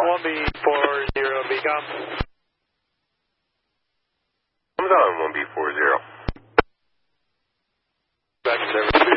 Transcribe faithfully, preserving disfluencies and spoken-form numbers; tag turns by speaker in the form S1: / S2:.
S1: one B four zero, B com.
S2: Comes on one B four zero.
S1: Back to service.